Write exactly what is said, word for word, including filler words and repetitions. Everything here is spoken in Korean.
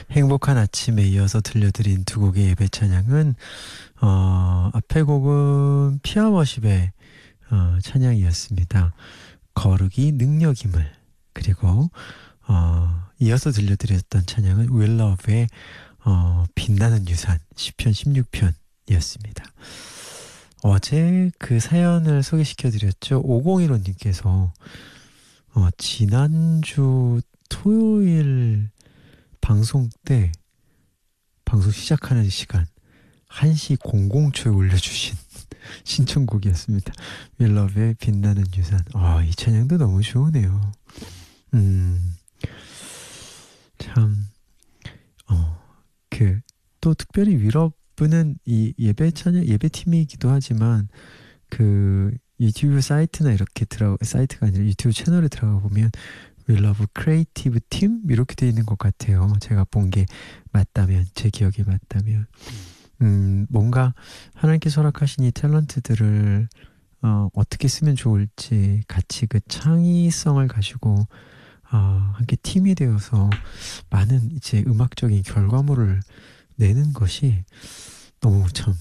행복한 아침에 이어서 들려드린 두 곡의 예배 찬양은 어, 앞에 곡은 피아워십의 어, 찬양이었습니다. 거룩이 능력임을. 그리고 어, 이어서 들려드렸던 찬양은 Will Love의 어, 빛나는 유산 시편 십육 편이었습니다. 어제 그 사연을 소개시켜드렸죠. 오공일오님께서 어, 지난주 토요일 방송 때 방송 시작하는 시간 한 시 초에 올려주신 신청곡이었습니다. 윌러브의 빛나는 유산. 아, 이 찬양도 너무 좋으네요. 음, 참, 어, 그, 또 특별히 윌러브는 이 예배 찬양, 예배 팀이기도 하지만 그 유튜브 사이트나 이렇게 들어가, 사이트가 아니라 유튜브 채널에 들어가 보면 윌러브 크리에이티브 팀 이렇게 되어 있는 것 같아요. 제가 본 게 맞다면, 제 기억이 맞다면. 음, 뭔가 하나님께서 허락하신 이 탤런트들을 어, 어떻게 쓰면 좋을지 같이 그 창의성을 가지고 어, 함께 팀이 되어서 많은 이제 음악적인 결과물을 내는 것이 너무 참